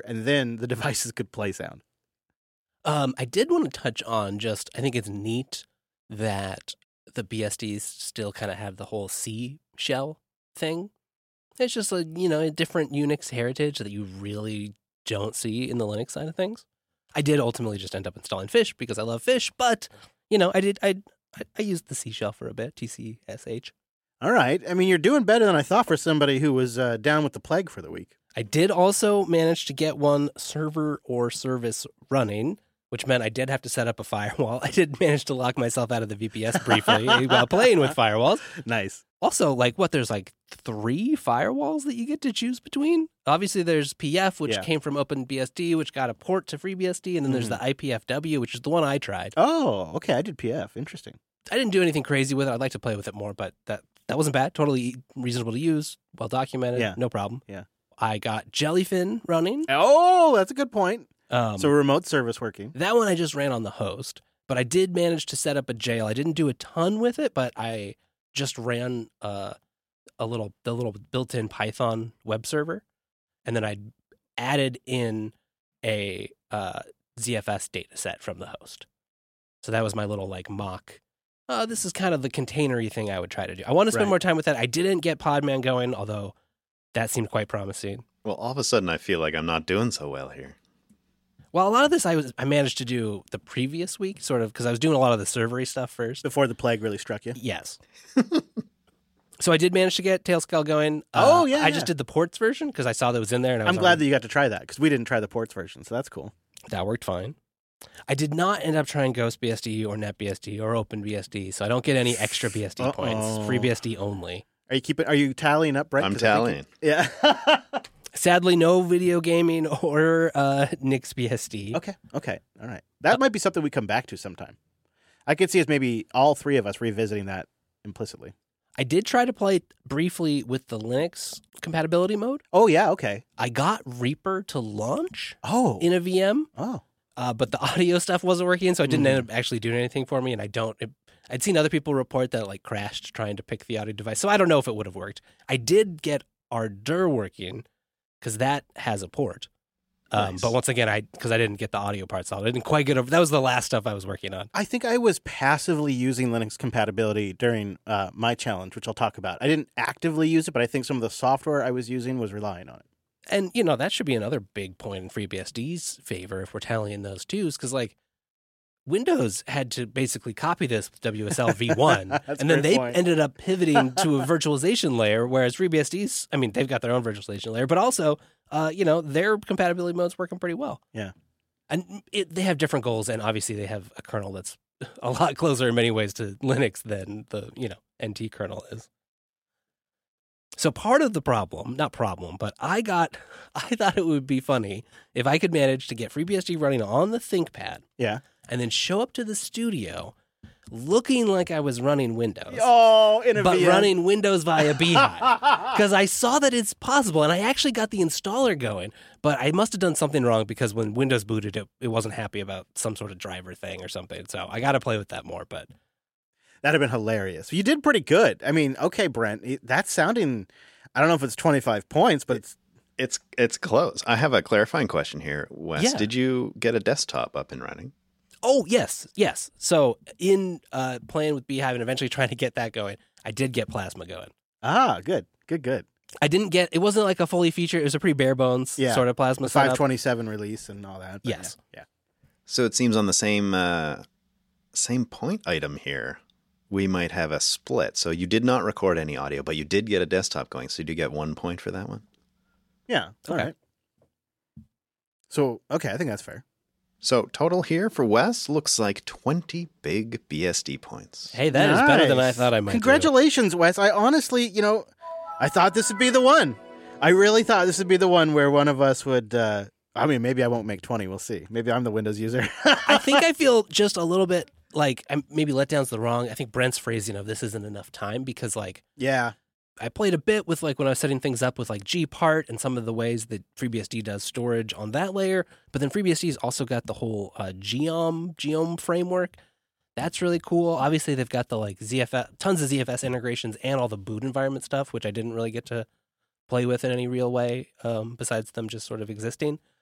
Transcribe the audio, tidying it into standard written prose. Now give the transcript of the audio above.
and then the devices could play sound. I did want to touch on I think it's neat that the BSDs still kind of have the whole C shell thing. It's just a different Unix heritage that you really don't see in the Linux side of things. I did ultimately just end up installing Fish because I love Fish, but I used the C shell for a bit, TCSH. All right. I mean, you're doing better than I thought for somebody who was down with the plague for the week. I did also manage to get one server or service running, which meant I did have to set up a firewall. I did manage to lock myself out of the VPS briefly while playing with firewalls. Nice. Also, there's 3 firewalls that you get to choose between. Obviously, there's PF, which came from OpenBSD, which got a port to FreeBSD, and then there's the IPFW, which is the one I tried. Oh, okay. I did PF. Interesting. I didn't do anything crazy with it. I'd like to play with it more, but that wasn't bad. Totally reasonable to use, well documented, no problem. Yeah. I got Jellyfin running. Oh, that's a good point. So remote service working. That one I just ran on the host, but I did manage to set up a jail. I didn't do a ton with it, but I just ran the little built-in Python web server, and then I added in a ZFS data set from the host. So that was my little mock. This is kind of the containery thing I would try to do. I want to spend more time with that. I didn't get Podman going, although that seemed quite promising. Well, all of a sudden I feel like I'm not doing so well here. Well, a lot of this I managed to do the previous week, sort of, because I was doing a lot of the servery stuff first. Before the plague really struck you? Yes. So I did manage to get Tailscale going. I just did the ports version because I saw that was in there. And I'm glad that you got to try that because we didn't try the ports version, so that's cool. That worked fine. I did not end up trying GhostBSD or NetBSD or OpenBSD, so I don't get any extra BSD points. FreeBSD only. Are you tallying up, Brett? I'm tallying. Yeah. Sadly, no video gaming or NixBSD. Okay. All right. That might be something we come back to sometime. I could see us maybe all 3 of us revisiting that implicitly. I did try to play briefly with the Linux compatibility mode. Oh, yeah. Okay. I got Reaper to launch in a VM. Oh. But the audio stuff wasn't working, so it didn't end up actually doing anything for me, and I'd seen other people report that it crashed trying to pick the audio device, so I don't know if it would have worked. I did get Ardour working, because that has a port. Nice. But once again, because I didn't get the audio part solved, I didn't quite get over. That was the last stuff I was working on. I think I was passively using Linux compatibility during my challenge, which I'll talk about. I didn't actively use it, but I think some of the software I was using was relying on it. And, that should be another big point in FreeBSD's favor if we're tallying those twos, because, Windows had to basically copy this with WSL v1, and then they ended up pivoting to a virtualization layer, whereas FreeBSD's, they've got their own virtualization layer, but also, their compatibility mode's working pretty well. Yeah. And they have different goals, and obviously they have a kernel that's a lot closer in many ways to Linux than the, NT kernel is. So part of the but I thought it would be funny if I could manage to get FreeBSD running on the ThinkPad. Yeah. And then show up to the studio looking like I was running Windows. Oh, in a but VM. Running Windows via Beehive. Because I saw that it's possible, and I actually got the installer going. But I must have done something wrong because when Windows booted, it wasn't happy about some sort of driver thing or something. So I got to play with that more, but... That'd have been hilarious. You did pretty good. Okay, Brent, that's sounding... I don't know if it's 25 points, but it's close. I have a clarifying question here, Wes. Yeah. Did you get a desktop up and running? Oh, yes. So in playing with Beehive and eventually trying to get that going, I did get Plasma going. Ah, good. I didn't get, it wasn't like a fully featured, it was a pretty bare bones sort of Plasma setup. 527 release and all that. Yes. Yeah. So it seems on the same point item here, we might have a split. So you did not record any audio, but you did get a desktop going. So do you get 1 point for that one? Yeah. All right. So, okay, I think that's fair. So total here for Wes looks like 20 big BSD points. Hey, that is better than I thought I might. Congratulations, Wes. I honestly, I thought this would be the one. I really thought this would be the one where one of us would, maybe I won't make 20. We'll see. Maybe I'm the Windows user. I think I feel just a little bit like maybe letdown's the wrong. I think Brent's phrasing of this isn't enough time because yeah. I played a bit with when I was setting things up with Gpart and some of the ways that FreeBSD does storage on that layer. But then FreeBSD's also got the whole Geom framework. That's really cool. Obviously, they've got the ZFS, tons of ZFS integrations and all the boot environment stuff, which I didn't really get to play with in any real way besides them just sort of existing.